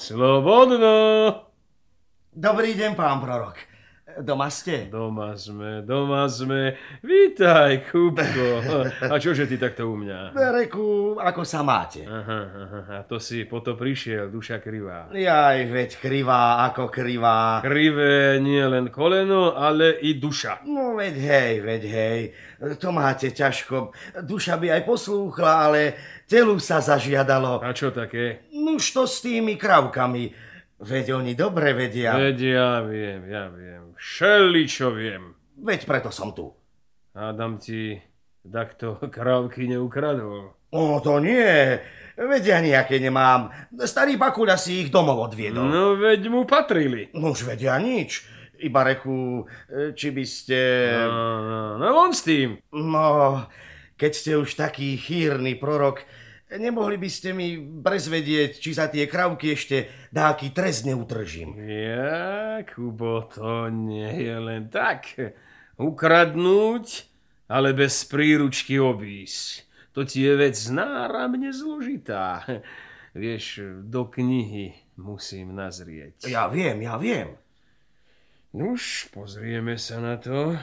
Slobodno! Dobrý deň, pán prorok. Doma ste? Doma sme. Vítaj, Kúbko. A čože ty takto u mňa? Bereku, ako sa máte? Aha, a to si po to prišiel, duša krivá. Jaj, veď krivá ako krivá. Krivé nie len koleno, ale i duša. No veď hej. To máte ťažko. Duša by aj poslúchla, ale telu sa zažiadalo. A čo také? Nuž to s tými kravkami. Veď oni dobre vedia. Veď ja viem. Všeličo viem. Veď preto som tu. Adam ti takto krávky neukradol. O, to nie. Veď ja nejaké nemám. Starý Bakuľa si ich domov odviedol. No veď mu patrili. Nož veď ja nič. Iba reku, či by ste... No von s tým. No, keď ste už taký chýrny prorok, nemohli by ste mi prezvedieť, či za tie kravky ešte dáky trest neutržím. Ja, Kubo, to nie je len tak. Ukradnúť, ale bez príručky obísť. To ti je vec náramne zložitá. Vieš, do knihy musím nazrieť. Ja viem. Nuž, pozrieme sa na to.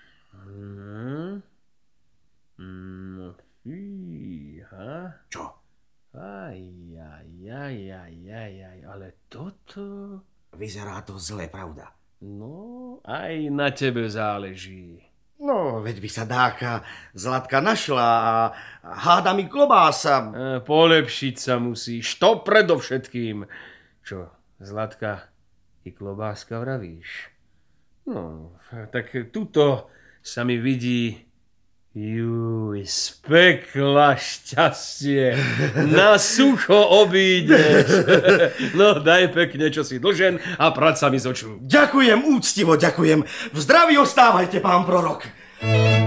Fíha. Čo? Aj, ale toto... Vyzerá to zle, pravda? No, aj na tebe záleží. No, veď by sa dáka Zlatka našla a háda mi klobása. Polepšiť sa musíš, to predovšetkým. Čo, Zlatka i klobáska vravíš? No, tak tuto sa mi vidí... Juj, z pekla šťastie, na sucho obídeš. No daj pekne, čo si dlžen a prať sa mi z očú. Ďakujem, úctivo ďakujem. V zdraví ostávajte, pán prorok.